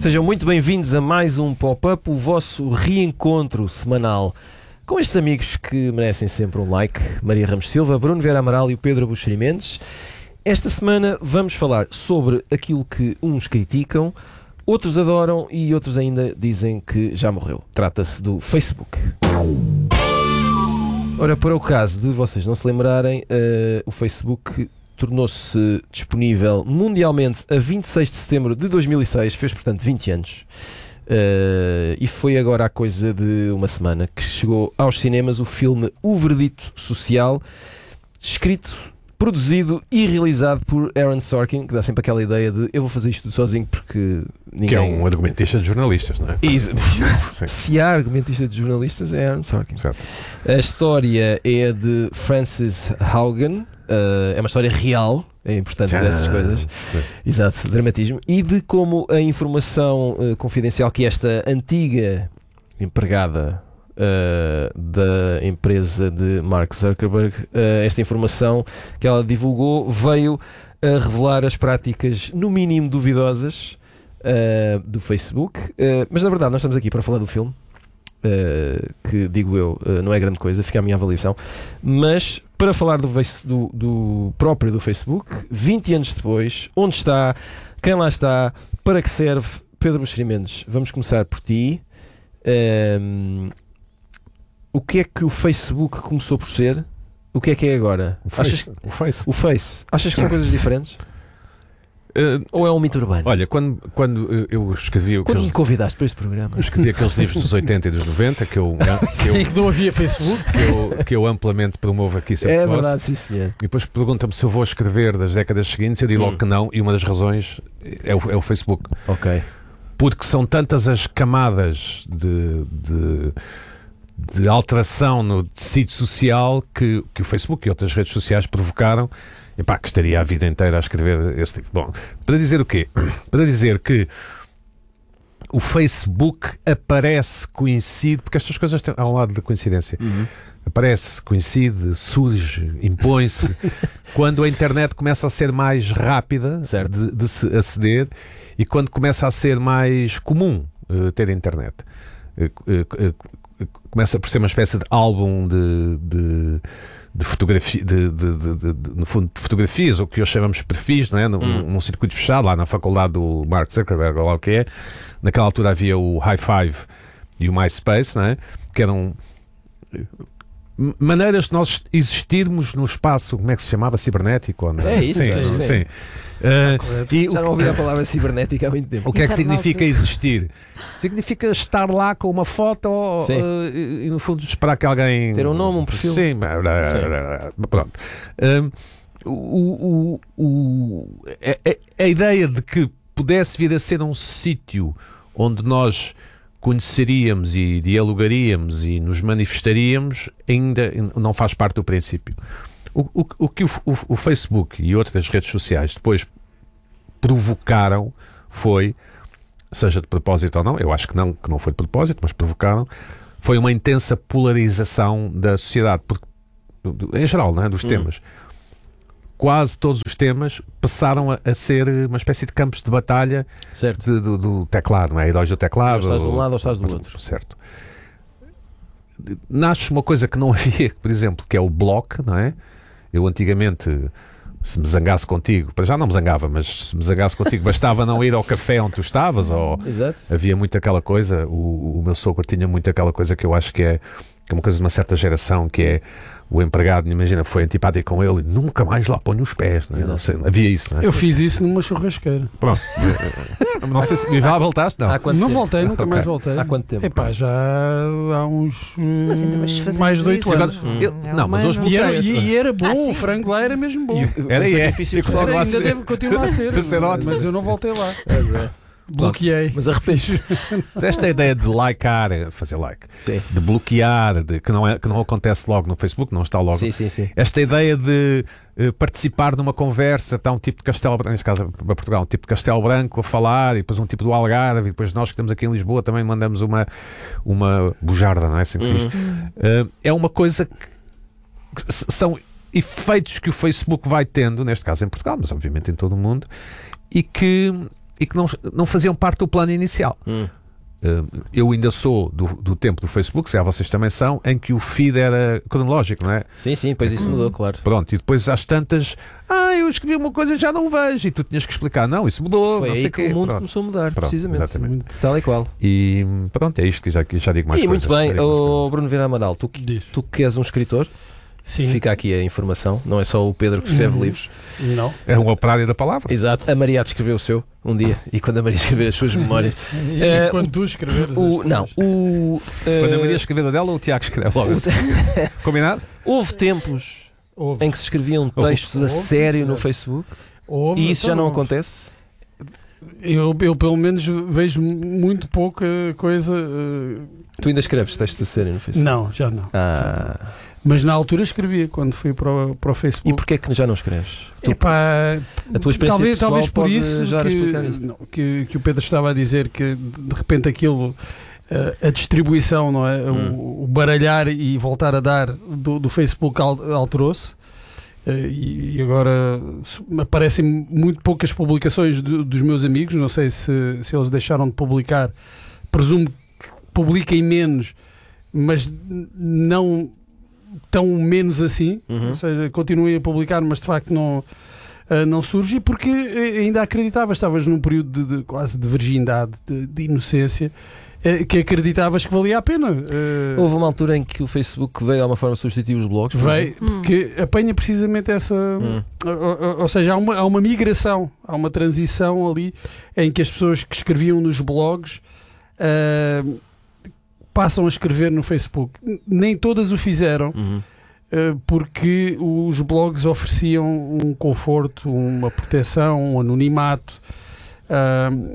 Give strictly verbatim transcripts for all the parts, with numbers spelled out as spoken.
Sejam muito bem-vindos a mais um Pop-Up, o vosso reencontro semanal com estes amigos que merecem sempre um like, Maria Ramos Silva, Bruno Vieira Amaral e o Pedro Buxeri Mendes. Esta semana vamos falar sobre aquilo que uns criticam, outros adoram e outros ainda dizem que já morreu. Trata-se do Facebook. Ora, para o caso de vocês não se lembrarem, uh, o Facebook tornou-se disponível mundialmente a vinte e seis de setembro de dois mil e seis, fez portanto vinte anos, uh, e foi agora há coisa de uma semana que chegou aos cinemas o filme O Verdito Social, escrito, produzido e realizado por Aaron Sorkin, que dá sempre aquela ideia de eu vou fazer isto tudo sozinho porque ninguém... Que é um argumentista de jornalistas, não é? Is... Se há argumentista de jornalistas é Aaron Sorkin. Certo. A história é de Frances Haugen, uh, é uma história real, é importante dizer essas coisas. Exato, dramatismo. E de como a informação uh, confidencial que esta antiga empregada Uh, da empresa de Mark Zuckerberg, uh, esta informação que ela divulgou veio a revelar as práticas no mínimo duvidosas uh, do Facebook, uh, mas na verdade nós estamos aqui para falar do filme, uh, que digo eu, uh, não é grande coisa, fica a minha avaliação, mas para falar do, do, do próprio do Facebook, vinte anos depois, onde está, quem lá está, para que serve, Pedro Buxeri Mendes, vamos começar por ti. um, O que é que o Facebook começou por ser? O que é que é agora? O Face. Achas que... O Face. O Face. Achas que são coisas diferentes? Uh, Ou é um mito urbano? Olha, quando, quando eu escrevi... Quando aqueles, me convidaste para este programa? eu escrevi aqueles livros dos oitenta e dos noventa que eu, que eu, Sim, que não havia Facebook. que eu, que eu amplamente promovo aqui sempre É que posso. verdade, sim senhor. E depois pergunta-me se eu vou escrever das décadas seguintes, eu digo Hum. logo que não, e uma das razões é o, é o Facebook. Ok. Porque são tantas as camadas de... de de alteração no tecido social que, que o Facebook e outras redes sociais provocaram, epá, que estaria a vida inteira a escrever esse livro. Bom, para dizer o quê? Para dizer que o Facebook aparece, coincide, porque estas coisas têm ao lado da coincidência. Uhum. Aparece, coincide, surge, impõe-se quando a internet começa a ser mais rápida de, de se aceder e quando começa a ser mais comum uh, ter internet. Uh, uh, uh, começa por ser uma espécie de álbum de, de, de fotografia, de, de, de, de, de, no fundo, de fotografias, ou que hoje chamamos de perfis, não é? Num, hum. num circuito fechado, lá na faculdade do Mark Zuckerberg, ou lá o que é. Naquela altura havia o High Five e o MySpace, não é? Que eram maneiras de nós existirmos no espaço, como é que se chamava? Cibernético? Não é? É isso, sim, é isso, sim. sim. Uh, e Já o, não ouvi a palavra cibernética há muito tempo. o que é que significa existir? Significa estar lá com uma foto uh, e, e no fundo esperar que alguém... Ter um nome, um perfil. Sim, Sim. Pronto. Um, o, o, o, a, a ideia de que pudesse vir a ser um sítio onde nós conheceríamos e dialogaríamos e nos manifestaríamos ainda não faz parte do princípio. O, o, o que o, o, o Facebook e outras redes sociais depois provocaram foi, seja de propósito ou não, eu acho que não, que não foi de propósito, mas provocaram, foi uma intensa polarização da sociedade, porque, em geral, não é, dos hum. temas. Quase todos os temas passaram a, a ser uma espécie de campos de batalha certo. De, do, do teclado, não é? Heróis do teclado. Ou estás de um lado ou estás do outro. Certo. Nasce uma coisa que não havia, por exemplo, que é o bloco, não é? Eu antigamente, se me zangasse contigo, para já não me zangava, mas se me zangasse contigo, bastava não ir ao café onde tu estavas, ou Exato. Havia muito aquela coisa, o, o meu sogro tinha muito aquela coisa que eu acho que é, que é uma coisa de uma certa geração, que é o empregado, imagina, foi antipático com ele e nunca mais lá põe os pés, não é? Não sei, havia isso, não é? Eu fiz isso numa churrasqueira. Pronto. Não sei se já voltaste, não. Não tempo? voltei, nunca okay. mais voltei. Há quanto tempo? Epá, já há uns mas ainda mais, mais de oito anos. Hum. Eu, não, mas hoje e era, e, e era bom, ah, o frango lá era mesmo bom. Era e é. Difícil era, ainda ser. Deve continuar a ser, mas eu não voltei lá. É, bloqueei. Mas arrependo. Esta ideia de likear, fazer like, sim. de bloquear, de, que, não é, que não acontece logo no Facebook, não está logo. Sim, sim, sim. Esta ideia de uh, participar numa conversa, está um tipo de Castelo Branco, neste caso para Portugal, um tipo de Castelo Branco a falar, e depois um tipo do Algarve, e depois nós que estamos aqui em Lisboa também mandamos uma, uma bujarda, não é assim que se diz? Uhum. Uh, é uma coisa que, que são efeitos que o Facebook vai tendo, neste caso em Portugal, mas obviamente em todo o mundo, e que e que não, não faziam parte do plano inicial. Hum. Eu ainda sou do, do tempo do Facebook, se há vocês também são, em que o feed era cronológico, não é? Sim, sim, depois isso mudou, claro. Pronto, e depois às tantas, ah, eu escrevi uma coisa e já não vejo, e tu tinhas que explicar, não, isso mudou, Foi não aí sei que quê. o mundo Pronto. começou a mudar, Pronto, precisamente. exatamente. Tal e qual. E pronto, é isto que já, que já digo mais E coisas. muito bem, já digo mais oh, coisas. Bruno Vieira Amaral, tu, Diz. tu que és um escritor, Sim. fica aqui a informação, não é só o Pedro que escreve Uhum. livros. Não. É uma operária da palavra. Exato, a Maria escreveu o seu um dia, e quando a Maria escrever as suas memórias. E Eh, quando tu escreveres. O, as não, tuas- o. Quando a eh, Maria escrever da dela, o Tiago escreve logo. Combinado? Houve tempos Houve. em que se escreviam textos a Houve, sim, sério senhor. no Facebook Houve, e isso já então, não acontece. Eu, eu, pelo menos, vejo muito pouca coisa. eh, Tu ainda escreves textos a sério no Facebook? Não, já não. Ah, Mas na altura escrevia, quando fui para o, para o e Facebook. porquê é que já não escreves? Tu, Epá, a tua experiência talvez, pessoal talvez por pode isso já que, explicar isso. não, que, que o Pedro estava a dizer que de repente aquilo, eh, a distribuição, não é? Hum. O, o baralhar e voltar a dar do, do Facebook al- alterou-se. Eh, e, e agora su- aparecem muito poucas publicações do- dos meus amigos. Não sei se, se eles deixaram de publicar. Presumo que publiquem menos, mas n- não tão menos assim. Uhum. Ou seja, continuem a publicar, mas de facto não, uh, não surge. E porque uh, ainda acreditavas, estavas num período de, de quase de virgindade, de, de inocência, uh, que acreditavas que valia a pena. Uh, Houve uma altura em que o Facebook veio a uma forma de substituir os blogs. por veio, exemplo? porque apanha precisamente essa. Hum. Ou, ou- ou seja, há uma, há uma migração, há uma transição ali em que as pessoas que escreviam nos blogs. Uh, passam a escrever no Facebook. N- Nem todas o fizeram, Uhum. uh, porque os blogs ofereciam um conforto, uma proteção, um anonimato. Uh,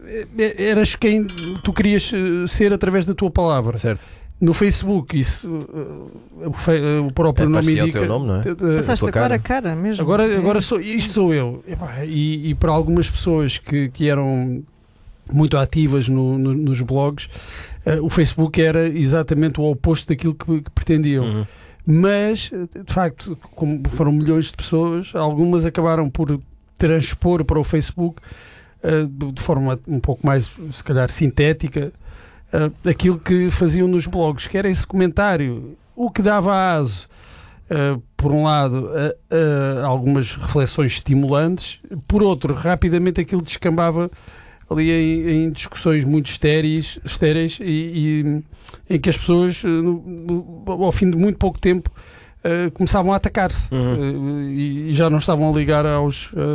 e- eras quem tu querias uh, ser através da tua palavra. Certo. No Facebook, isso uh, o fe- uh, o próprio nome Aparecia o indica. teu nome, não é? Uh, uh, Passaste tua a cara cara. a cara mesmo. Agora, É. agora sou, isto sou eu. Epá, E, e para algumas pessoas que, que eram muito ativas no- no- nos blogs, eh, o Facebook era exatamente o oposto daquilo que, que pretendiam. Uhum. Mas, eh, de facto, como foram milhões de pessoas, algumas acabaram por transpor para o Facebook eh, de de forma um pouco mais, se calhar, sintética, eh, aquilo que faziam nos blogs, que era esse comentário, o que dava aso. Uh, por um lado, a, a algumas reflexões estimulantes, por outro, rapidamente aquilo descambava ali em, em discussões muito estéreis, estéreis e, e em que as pessoas, uh, no- no- ao fim de muito pouco tempo, uh, começavam a atacar-se Uhum. uh, e, e já não estavam a ligar aos, uh,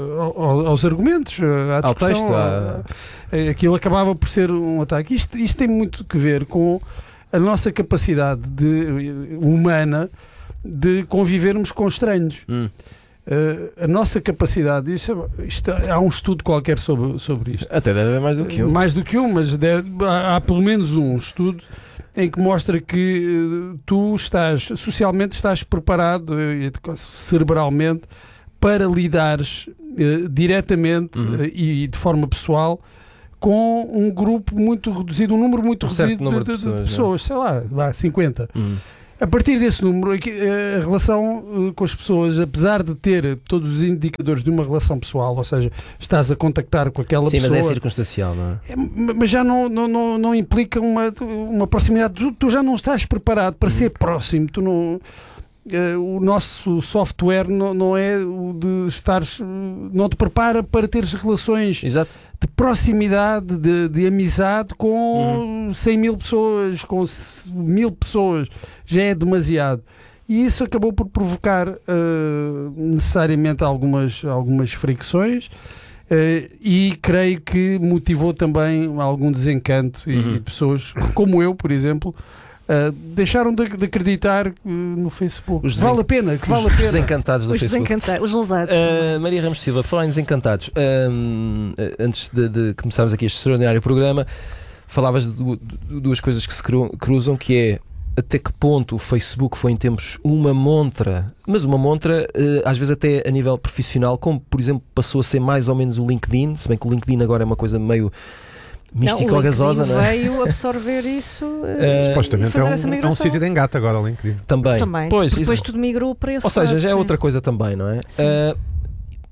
ao- aos argumentos, uh, à Ao discussão. texto, à- uh, aquilo acabava por ser um ataque. Isto, isto tem muito que ver com a nossa capacidade de, humana de convivermos com estranhos. Hum. Uh, a nossa capacidade, isto, isto- há um estudo qualquer sobre, sobre isto. Até deve haver mais do que eu. Mais do que um, mas deve- há, há pelo menos um estudo em que mostra que uh, tu estás, socialmente estás preparado, uh, e cerebralmente, para lidares uh, diretamente Uhum. uh, e de forma pessoal com um grupo muito reduzido, um número muito Um certo reduzido número de, de de- de pessoas, pessoas, sei lá, vá, cinquenta. Hum. A partir desse número, aqui, eh, a relação eh, com as pessoas, apesar de ter todos os indicadores de uma relação pessoal, ou seja, estás a contactar com aquela Sim, pessoa, mas é circunstancial, não é? é, mas já não, não, não, não implica uma, uma proximidade. Tu, tu já não estás preparado para ser próximo. Tu não, eh, o nosso software não, não é o de estares, eh, não te prepara para teres relações Exato. de proximidade, de, de amizade com cem mil pessoas, com s- mil pessoas, já é demasiado. E isso acabou por provocar eh, necessariamente algumas, algumas fricções eh, e creio que motivou também algum desencanto e, Uhum. e pessoas como eu, por exemplo, eh, deixaram de, de acreditar eh, no Facebook. Os Que vale a pena, que vale a Os pena. desencantados do Os Facebook. desencantados, os lesados. Uh, Maria Ramos Silva, por falar em desencantados, um, uh, antes de, de começarmos aqui este extraordinário programa, falavas de, du- de duas coisas que se cru- cruzam, que é até que ponto o Facebook foi em tempos uma montra, mas uma montra uh, às vezes até a nível profissional, como por exemplo passou a ser mais ou menos o LinkedIn, se bem que o LinkedIn agora é uma coisa meio mística ou gasosa, não é? Veio absorver isso. Uh, Supostamente fazer é um, essa é um migração. sítio de engate agora o LinkedIn. Também. Também. Pois, porque depois isso- tudo migrou para esse Ou seja, lado, já é sim. outra coisa também, não é? Sim. Uh,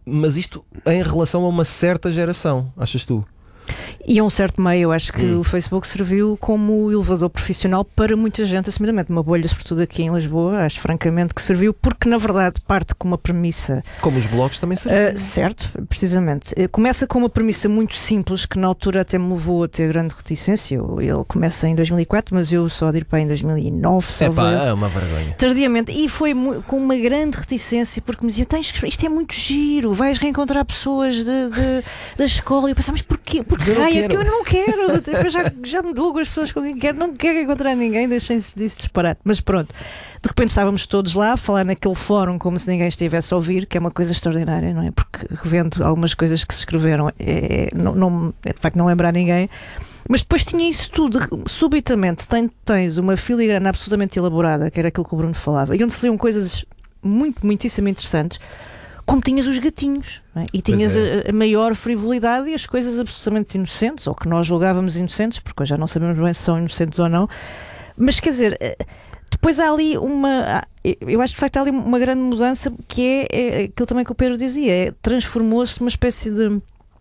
mas isto em relação a uma certa geração, achas tu? E a um certo meio, eu acho que Hum. o Facebook serviu como elevador profissional para muita gente, assumidamente, uma bolha, sobretudo aqui em Lisboa, acho francamente que serviu, porque na verdade parte com uma premissa. Como os blogs também servem. Uh, certo, precisamente. Uh, Começa com uma premissa muito simples, que na altura até me levou a ter grande reticência. Eu- Ele começa em dois mil e quatro, mas eu só adirei em dois mil e nove, É salvo pá, erro. é uma vergonha. Tardiamente, e foi mu- com uma grande reticência, porque me diziam: tens que, isto é muito giro, vais reencontrar pessoas de, de- da escola. E eu pensava: mas porquê? Porque Mas eu não raio é quero. que eu não quero. Tipo, eu já, já me dou com as pessoas com quem quero, não quero encontrar ninguém, deixem-se disso disparate. Mas pronto, de repente estávamos todos lá a falar naquele fórum como se ninguém estivesse a ouvir, que é uma coisa extraordinária, não é? Porque revendo algumas coisas que se escreveram, é, é- não, não, é de facto não lembrar ninguém. Mas depois tinha isso tudo, de- subitamente tem- tens uma filigrana absolutamente elaborada, que era aquilo que o Bruno falava, e onde se liam coisas muito, muitíssimo interessantes, como tinhas os gatinhos, não é? E tinhas é. a, a maior frivolidade e as coisas absolutamente inocentes, ou que nós julgávamos inocentes, porque hoje já não sabemos bem se são inocentes ou não. Mas quer dizer, eh, depois há ali uma. há- Eu acho que de facto há ali uma grande mudança, que é, é aquilo também que o Pedro dizia: é, transformou-se numa espécie de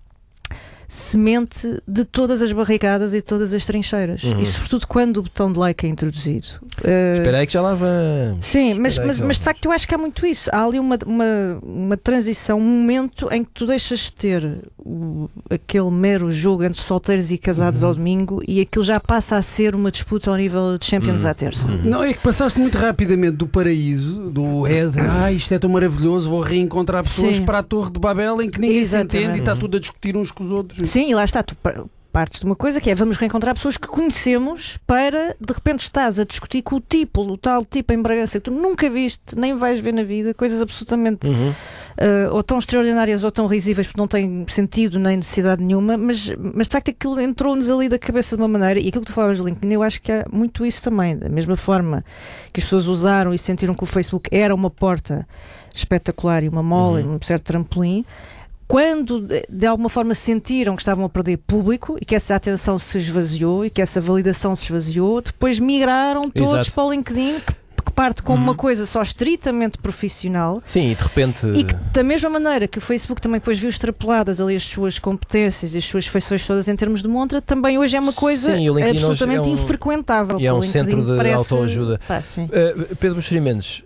semente de todas as barricadas e todas as trincheiras. Uhum. E sobretudo quando o botão de like é introduzido. Eh, Espera aí que já lá vamos. Sim, mas, Espera aí mas, que já mas de vamos. facto eu acho que há muito isso. Há ali uma, uma, uma transição, um momento em que tu deixas de ter o- aquele mero jogo entre solteiros e casados Uhum. ao domingo, e aquilo já passa a ser uma disputa ao nível de Champions Uhum. à terça. Uhum. Não, é que passaste muito rapidamente do paraíso, do é de, ah, isto é tão maravilhoso, vou reencontrar pessoas, Sim. para a torre de Babel em que ninguém Exatamente. se entende e está Uhum. tudo a discutir uns com os outros. Sim, e lá está, tu pa- partes de uma coisa que é: vamos reencontrar pessoas que conhecemos, para de repente estás a discutir com o tipo, o tal tipo em Bragança que tu nunca viste, nem vais ver na vida, coisas absolutamente Uhum. Uh, ou tão extraordinárias ou tão risíveis, porque não têm sentido nem necessidade nenhuma, mas, mas de facto aquilo entrou-nos ali da cabeça de uma maneira. E aquilo que tu falavas de LinkedIn, eu acho que há muito isso também. Da mesma forma que as pessoas usaram e sentiram que o Facebook era uma porta espetacular e uma mola e Uhum. um certo trampolim, quando de, de alguma forma sentiram que estavam a perder público e que essa atenção se esvaziou e que essa validação se esvaziou, depois migraram todos Exato. para o LinkedIn, que, que parte como Uhum. uma coisa só estritamente profissional. Sim, e de repente. E que, da mesma maneira que o Facebook também depois viu extrapoladas ali as suas competências e as suas feições todas em termos de montra, também hoje é uma coisa Sim, o LinkedIn hoje absolutamente é um- infrequentável. e é um O LinkedIn centro de parece- autoajuda. Pá, sim. Uh, Pedro Buxeri Mendes,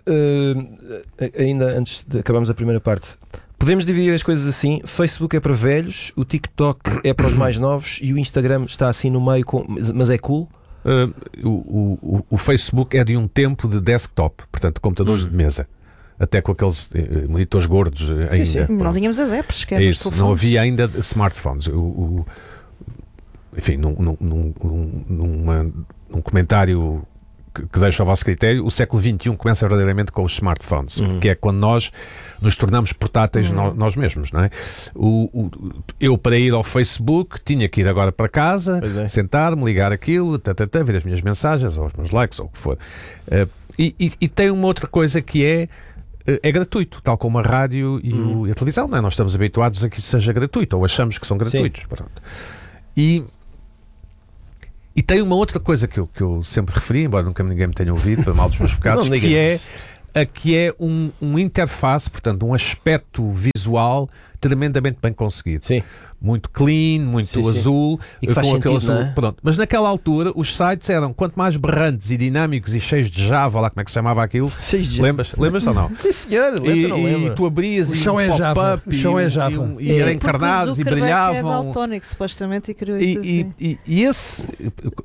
uh, ainda antes de acabarmos a primeira parte, podemos dividir as coisas assim: Facebook é para velhos, o TikTok é para os mais novos e o Instagram está assim no meio, com, mas é cool. Uh, o, o, o Facebook é de um tempo de desktop, portanto, computadores Hum. de mesa, até com aqueles eh, monitores gordos eh, ainda. sim. Não Pronto. tínhamos as apps, que É eram os isso, não telefones. havia ainda smartphones. O, o- enfim, num, num, num, num, numa- num comentário que, que deixo ao vosso critério, o século vinte e um começa verdadeiramente com os smartphones, Uhum. que é quando nós nos tornamos portáteis Uhum. no- nós mesmos, não é? O, o- eu, para ir ao Facebook, tinha que ir agora para casa, Pois é. sentar-me, ligar aquilo, tá, tá, tá, ver as minhas mensagens, ou os meus likes, ou o que for. Eh, e, e- e tem uma outra coisa que é eh, é gratuito, tal como a rádio e, o- e a televisão, não é? Nós estamos habituados a que isso seja gratuito, ou achamos que são gratuitos. Pronto. E, e tem uma outra coisa que eu, que eu sempre referi, embora nunca ninguém me tenha ouvido, para mal dos meus pecados, Não digas que é, isso. a, que é um, um interface, portanto, um aspecto visual tremendamente bem conseguido. Sim. Muito clean, muito Sim, sim. azul. E que faz com aquele sentido, azul. não é? Pronto. Mas naquela altura os sites eram quanto mais berrantes e dinâmicos e cheios de Java, lá como é que se chamava aquilo. Seis dias. Lembras? Lembras ou não? Sim, senhor, lembro, E, não e lembro. tu abrias O e chão um é Java. pop-up O chão e, é um- Java. e, um- e É. eram Porque o encarnados e Zuckerberg é brilhavam. daltónico, supostamente, e criou E, isto assim. e, e, e esse,